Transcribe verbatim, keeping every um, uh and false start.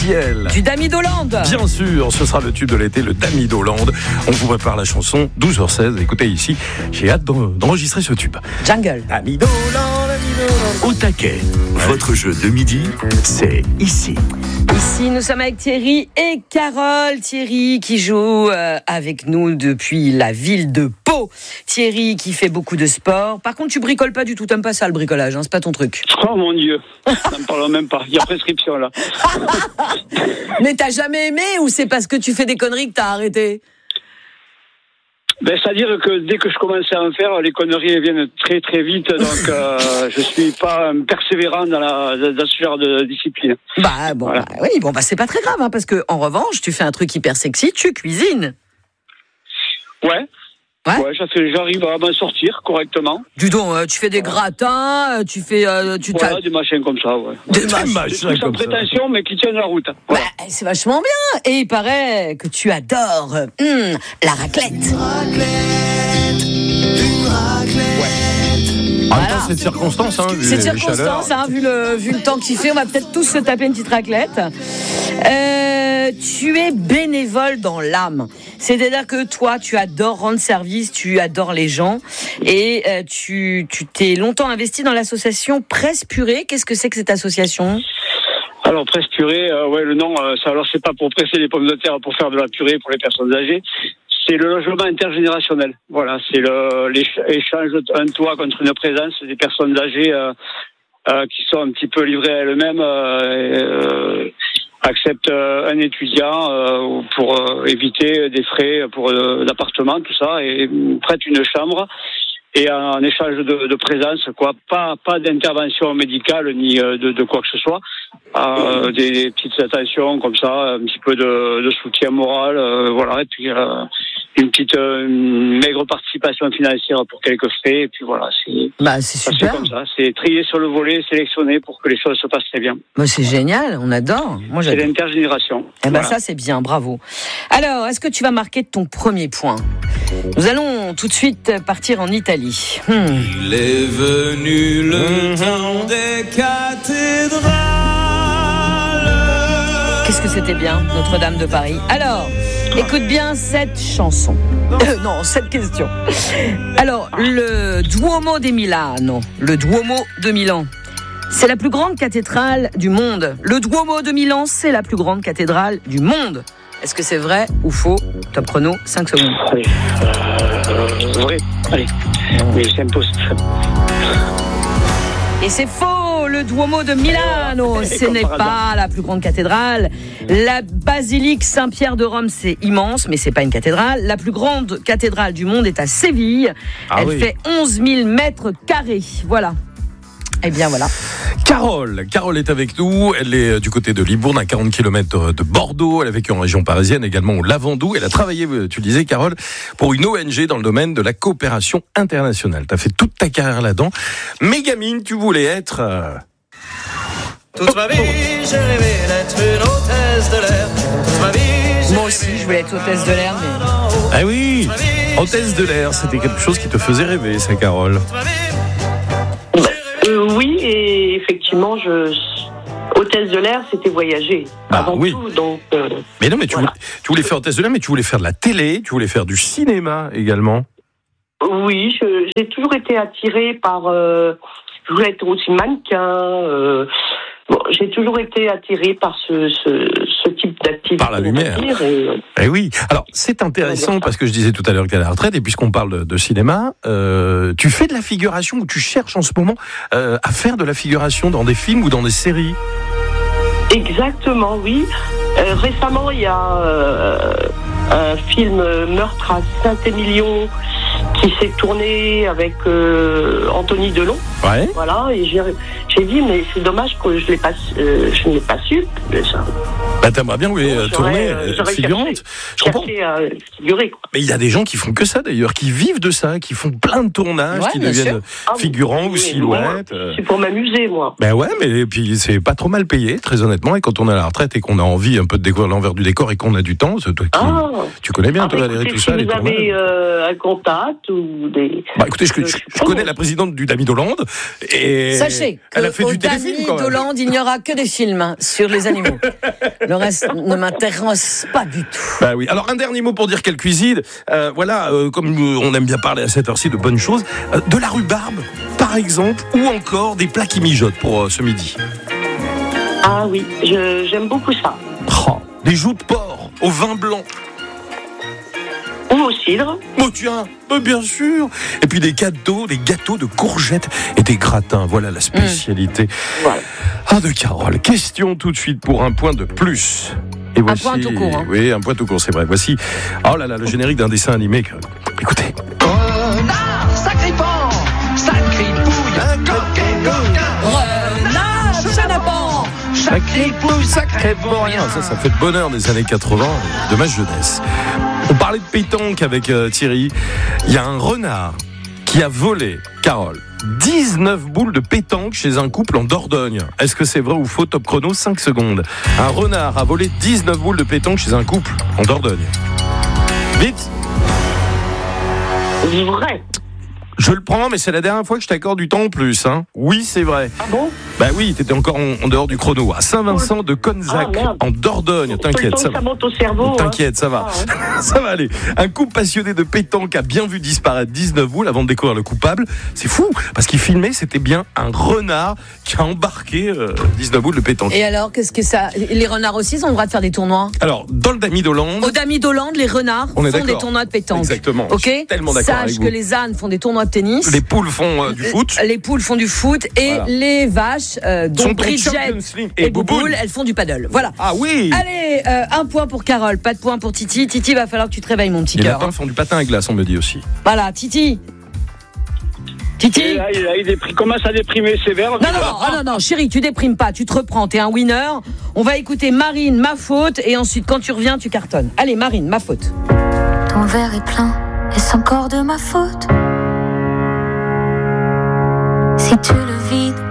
Ciel. Du Damy Doland. Bien sûr, ce sera le tube de l'été, le Damy Doland. On vous prépare la chanson, douze heures seize. Écoutez ici, j'ai hâte d'enregistrer ce tube. Jungle. Damy Doland, Damy Doland. Au taquet, votre jeu de midi, c'est ici. Ici, nous sommes avec Thierry et Carole. Thierry qui joue euh, avec nous depuis la ville de Pau. Thierry qui fait beaucoup de sport. Par contre, tu bricoles pas du tout. T'aimes pas ça, le bricolage, hein, c'est pas ton truc. Oh mon Dieu, ça me parle même pas. Il y a prescription là. Mais t'as jamais aimé ou c'est parce que tu fais des conneries que t'as arrêté? Ben, c'est-à-dire que dès que je commençais à en faire, les conneries viennent très très vite, donc euh, je suis pas persévérant dans, la, dans ce genre de discipline. Bah bon, voilà. bah, oui, bon bah c'est pas très grave, hein, parce que en revanche, tu fais un truc hyper sexy, tu cuisines. Ouais. Ouais, ouais ça fait, j'arrive à m'en sortir correctement. Du donc, euh, tu fais des gratins, euh, tu fais, euh, tu voilà, des machins comme ça, ouais. Des, Des machins, machins des trucs sans comme ça. prétention, mais qui tiennent la route. Voilà. Bah, c'est vachement bien. Et il paraît que tu adores euh, hum, la raclette. En même temps, c'est de circonstance, hein, vu C'est de les circonstance, chaleurs. hein, vu, le, vu le temps qu'il fait, on va peut-être tous se taper une petite raclette. Euh, tu es bénévole dans l'âme. C'est-à-dire que toi, tu adores rendre service, tu adores les gens. Et euh, tu, tu t'es longtemps investi dans l'association Presse Purée. Qu'est-ce que c'est que cette association ? Alors, presse purée, euh, ouais, le nom, euh, ça, alors c'est pas pour presser les pommes de terre, pour faire de la purée pour les personnes âgées. C'est le logement intergénérationnel. Voilà, c'est le, l'échange d'un toit contre une présence des personnes âgées euh, euh, qui sont un petit peu livrées à elles-mêmes, euh, euh, acceptent euh, un étudiant euh, pour euh, éviter des frais pour euh, l'appartement, tout ça, et prêtent une chambre. Et en échange de, de présence, quoi, pas pas d'intervention médicale ni de, de quoi que ce soit, euh, des, des petites attentions comme ça, un petit peu de, de soutien moral, euh, voilà, et puis euh, une petite euh, une maigre participation financière pour quelques frais, et puis voilà, c'est Bah c'est ça, super. c'est comme ça, c'est trié sur le volet, sélectionné pour que les choses se passent très bien. Bah, c'est génial, on adore. Moi C'est j'adore. l'intergénération. Eh ben Voilà. ça c'est bien, bravo. Alors, est-ce que tu vas marquer ton premier point ? Nous allons tout de suite partir en Italie. Hmm. Il est venu le temps des cathédrales. Qu'est-ce que c'était bien, Notre-Dame de Paris. Alors, écoute bien cette chanson. Euh, non, cette question. Alors, le Duomo di Milano, le Duomo de Milan, c'est la plus grande cathédrale du monde. Le Duomo de Milan, c'est la plus grande cathédrale du monde. Est-ce que c'est vrai ou faux ? Top chrono, cinq secondes. Allez, euh, vrai, allez, mais c'est impossible. Et c'est faux, le Duomo de Milano, ce n'est pas la plus grande cathédrale. La basilique Saint-Pierre de Rome, c'est immense, mais c'est pas une cathédrale. La plus grande cathédrale du monde est à Séville. Ah Elle oui. fait onze mille mètres carrés. Voilà. Eh bien voilà. Carole, Carole est avec nous, elle est du côté de Libourne, à quarante kilomètres de Bordeaux, elle a vécu en région parisienne, également au Lavandou, elle a travaillé, tu le disais Carole, pour une O N G dans le domaine de la coopération internationale. Tu as fait toute ta carrière là-dedans, mais gamine, tu voulais être... Euh... Toute ma vie, j'ai rêvé d'être une hôtesse de l'air. Toute ma vie, j'ai Moi aussi, je voulais être hôtesse de l'air, mais... Ah oui, hôtesse de l'air, c'était quelque chose qui te faisait rêver, ça Carole. Euh, oui, et effectivement, je, hôtesse de l'air, c'était voyager. Bah, avant oui. tout, donc. Euh, Mais non, mais tu, Voilà. voulais, tu voulais faire hôtesse de l'air, mais tu voulais faire de la télé, tu voulais faire du cinéma également. oui, je- j'ai toujours été attirée par. Euh, je voulais être aussi mannequin. Euh, bon, j'ai toujours été attirée par ce, ce, ce type d'activité. Par la on va lumière. dire, et, euh, Eh oui. Alors, c'est intéressant parce que je disais tout à l'heure qu'elle est à la retraite, et puisqu'on parle de, de cinéma, euh, tu fais de la figuration, ou tu cherches en ce moment euh, à faire de la figuration dans des films ou dans des séries. Exactement, oui. Euh, récemment, il y a euh, un film euh, Meurtre à Saint-Émilion qui s'est tourné avec euh, Anthony Delon. Ouais. Voilà, et j'ai, j'ai dit, mais c'est dommage que je, l'ai pas, euh, je ne l'ai pas su. Mais ça, Bah, t'aimerais bien oui, Bon, euh, j'aurais, tourner euh, euh, j'aurais figurante. cherché. Je comprends. chercher à figurer, quoi. Mais il y a des gens qui font que ça d'ailleurs, qui vivent de ça, qui font plein de tournages, Ouais, qui bien deviennent Ah, figurants oui, ou oui, silhouettes. moi, euh. C'est pour m'amuser, moi. Ben ouais, mais et puis c'est pas trop mal payé, très honnêtement. Et quand on est à la retraite et qu'on a envie un peu de découvrir l'envers du décor et qu'on a du temps, c'est toi qui, Ah, tu connais bien, ah, toi bah, Valérie, écoutez, tout si ça, les vous tournages. avez euh, un contact ou des... Bah écoutez, je, je- je Oh. connais la présidente du Damy Doland et Sachez elle a fait qu'au du téléfilm Damy quand même. Doland, il n'y aura que des films hein, sur les animaux. Donc Le reste ne m'intéresse pas du tout. Bah oui. Alors un dernier mot pour dire quelle cuisine. Euh, voilà, euh, comme on aime bien parler à cette heure-ci de bonnes choses, euh, de la rhubarbe, par exemple, ou encore des plats qui mijotent pour euh, ce midi. Ah oui, je, j'aime beaucoup ça. Oh, des joues de porc au vin blanc. Ou au cidre. Oh tiens, bah bien sûr. Et puis des gâteaux, des gâteaux de courgettes et des gratins. Voilà la spécialité. Mmh. Voilà. Ah de Carole. Question tout de suite pour un point de plus. Et voici, un point tout court. Hein. Oui, un point tout court, c'est vrai. Voici, oh là là, le générique d'un dessin animé. Écoutez. Renard, sacré pan, sacré pouille, un coquet, coquin. Renard, chenapan, sacré pouille, sacré rien. Ça, ça fait le bonheur des années quatre-vingts, de ma jeunesse. On parlait de pétanque avec euh, Thierry. Il y a un renard qui a volé, Carole, dix-neuf boules de pétanque chez un couple en Dordogne. Est-ce que c'est vrai ou faux? Top chrono, cinq secondes. Un renard a volé dix-neuf boules de pétanque chez un couple en Dordogne. Vite. Vrai. Je le prends, mais c'est la dernière fois que je t'accorde du temps en plus. Hein. Oui, c'est vrai. Ah bon? Bah oui, t'étais encore en, en dehors du chrono. À Saint-Vincent de Conzac, ah, en Dordogne. T'inquiète, ça, ça monte au cerveau. T'inquiète, hein. ça va. Ah, ça va aller. Un couple passionné de pétanque a bien vu disparaître dix-neuf boules avant de découvrir le coupable. C'est fou, parce qu'il filmait, c'était bien un renard qui a embarqué euh, dix-neuf boules de pétanque. Et alors, qu'est-ce que ça... Les renards aussi, ils ont le droit de faire des tournois? Alors, dans le Damy d'Hollande... Au Damy d'Hollande, les renards on est font d'accord. des tournois de pétanque. Exactement. Ok. Je suis tellement d'accord Sache avec vous. que les ânes font des tournois de tennis. Les poules font euh, du foot. Les poules font du foot et voilà. les vaches, euh, dont Sont Bridget et, et Bouboule, Bouboule, elles font du paddle. Voilà. Ah oui. Allez, euh, un point pour Carole, pas de point pour Titi. Titi, va falloir que tu te réveilles, mon petit Les cœur. lapins font du patin à glace, on me dit aussi. Voilà, Titi. Titi. Et là, il, il déprim- commence à déprimer sévère. Non, non, non, oh, non, non, chérie, tu déprimes pas, tu te reprends, t'es un winner. On va écouter Marine, ma faute, et ensuite, quand tu reviens, tu cartonnes. Allez, Marine, ma faute. Ton verre est plein, est-ce encore de ma faute? Si tu le vides,